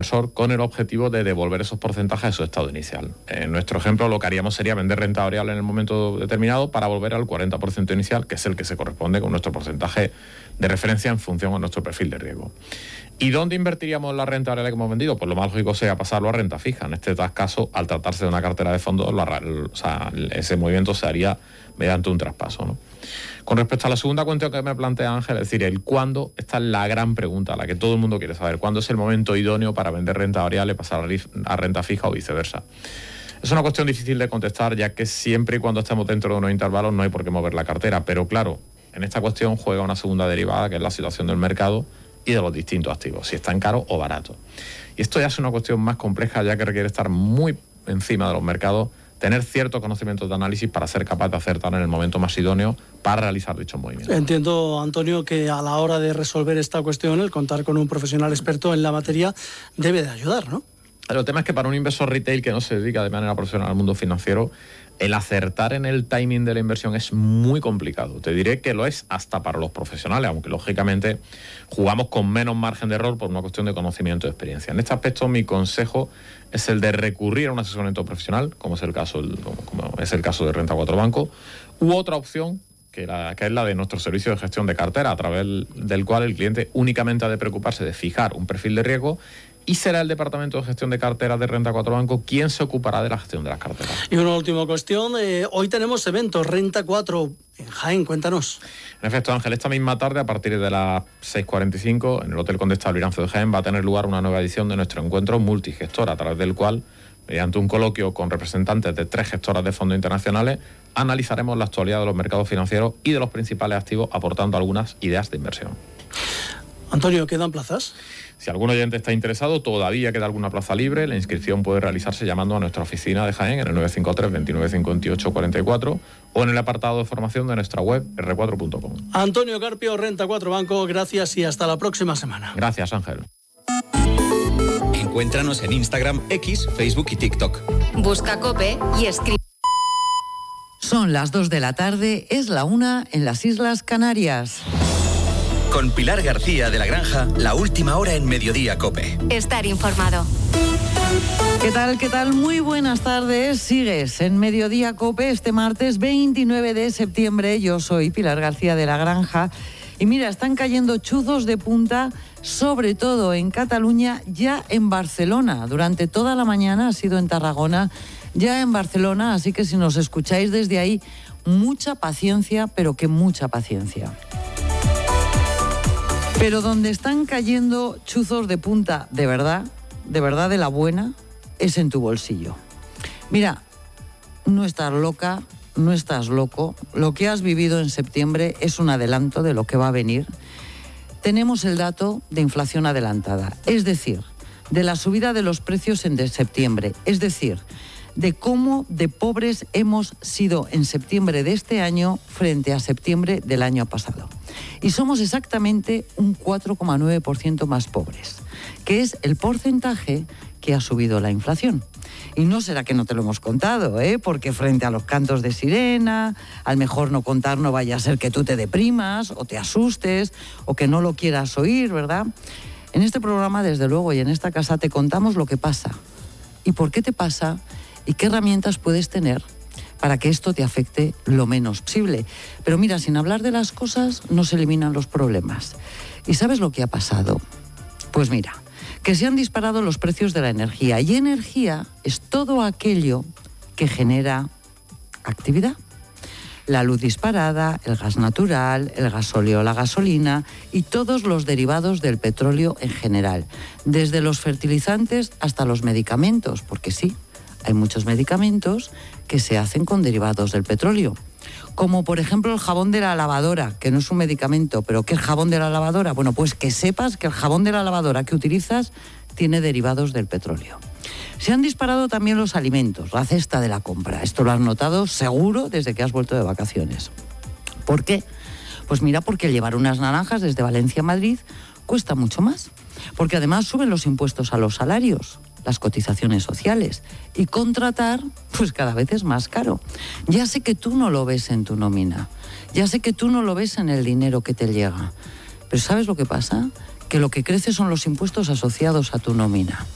inversor con el objetivo de devolver esos porcentajes a su estado inicial. En nuestro ejemplo, lo que haríamos sería vender renta variable en el momento determinado para volver al 40% inicial, que es el que se corresponde con nuestro porcentaje de referencia en función a nuestro perfil de riesgo. ¿Y dónde invertiríamos la renta variable que hemos vendido? Pues lo más lógico sea pasarlo a renta fija. En este caso, al tratarse de una cartera de fondos, ese movimiento se haría mediante un traspaso, ¿no? Con respecto a la segunda cuestión que me plantea Ángel, es decir, el cuándo, esta es la gran pregunta, la que todo el mundo quiere saber. ¿Cuándo es el momento idóneo para vender renta variable y pasar a renta fija o viceversa? Es una cuestión difícil de contestar, ya que siempre y cuando estemos dentro de unos intervalos no hay por qué mover la cartera. Pero claro, en esta cuestión juega una segunda derivada, que es la situación del mercado y de los distintos activos, si están caros o baratos. Y esto ya es una cuestión más compleja, ya que requiere estar muy encima de los mercados, tener ciertos conocimientos de análisis para ser capaz de acertar en el momento más idóneo para realizar dichos movimientos. Entiendo, Antonio, que a la hora de resolver esta cuestión, el contar con un profesional experto en la materia debe de ayudar, ¿no? El tema es que para un inversor retail que no se dedica de manera profesional al mundo financiero, el acertar en el timing de la inversión es muy complicado. Te diré que lo es hasta para los profesionales, aunque lógicamente jugamos con menos margen de error por una cuestión de conocimiento y experiencia. En este aspecto, mi consejo es el de recurrir a un asesoramiento profesional, como es el caso de Renta 4 Banco, u otra opción, que es la de nuestro servicio de gestión de cartera, a través del cual el cliente únicamente ha de preocuparse de fijar un perfil de riesgo, y será el Departamento de Gestión de Carteras de Renta 4 Banco quien se ocupará de la gestión de las carteras. Y una última cuestión, hoy tenemos eventos, Renta 4 en Jaén, cuéntanos. En efecto, Ángel, esta misma tarde, a partir de las 6:45, en el Hotel Condestable Iranzo de Jaén, va a tener lugar una nueva edición de nuestro encuentro multigestor, a través del cual, mediante un coloquio con representantes de 3 gestoras de fondos internacionales, analizaremos la actualidad de los mercados financieros y de los principales activos, aportando algunas ideas de inversión. Antonio, ¿quedan plazas? Si algún oyente está interesado, todavía queda alguna plaza libre. La inscripción puede realizarse llamando a nuestra oficina de Jaén en el 953 29 58 44 o en el apartado de formación de nuestra web r4.com. Antonio Carpio, Renta 4 Banco, gracias y hasta la próxima semana. Gracias, Ángel. Encuéntranos en Instagram, X, Facebook y TikTok. Busca COPE y escribe. Son las 2 de la tarde, es la 1 en las Islas Canarias. Con Pilar García de la Granja, la última hora en Mediodía COPE. Estar informado. ¿Qué tal? ¿Qué tal? Muy buenas tardes. Sigues en Mediodía COPE este martes 29 de septiembre. Yo soy Pilar García de la Granja. Y mira, están cayendo chuzos de punta, sobre todo en Cataluña, ya en Barcelona. Durante toda la mañana ha sido en Tarragona, ya en Barcelona. Así que si nos escucháis desde ahí, mucha paciencia, pero que mucha paciencia. Pero donde están cayendo chuzos de punta de verdad de la buena, es en tu bolsillo. Mira, no estás loca, no estás loco. Lo que has vivido en septiembre es un adelanto de lo que va a venir. Tenemos el dato de inflación adelantada, es decir, de la subida de los precios en septiembre, es decir, de cómo de pobres hemos sido en septiembre de este año frente a septiembre del año pasado. Y somos exactamente un 4,9% más pobres, que es el porcentaje que ha subido la inflación. Y no será que no te lo hemos contado, porque frente a los cantos de sirena, al mejor no contar no vaya a ser que tú te deprimas o te asustes o que no lo quieras oír, ¿verdad? En este programa, desde luego, y en esta casa te contamos lo que pasa y por qué te pasa y qué herramientas puedes tener para que esto te afecte lo menos posible. Pero mira, sin hablar de las cosas no se eliminan los problemas. ¿Y sabes lo que ha pasado? Pues mira, que se han disparado los precios de la energía. Y energía es todo aquello que genera actividad. La luz disparada, el gas natural, el gasóleo, la gasolina y todos los derivados del petróleo en general. Desde los fertilizantes hasta los medicamentos, porque sí, hay muchos medicamentos que se hacen con derivados del petróleo. Como por ejemplo el jabón de la lavadora, que no es un medicamento, pero ¿qué es jabón de la lavadora? Bueno, pues que sepas que el jabón de la lavadora que utilizas tiene derivados del petróleo. Se han disparado también los alimentos, la cesta de la compra. Esto lo has notado seguro desde que has vuelto de vacaciones. ¿Por qué? Pues mira, porque llevar unas naranjas desde Valencia a Madrid cuesta mucho más. Porque además suben los impuestos a los salarios, las cotizaciones sociales, y contratar, pues cada vez es más caro. Ya sé que tú no lo ves en tu nómina, ya sé que tú no lo ves en el dinero que te llega, pero ¿sabes lo que pasa? Que lo que crece son los impuestos asociados a tu nómina.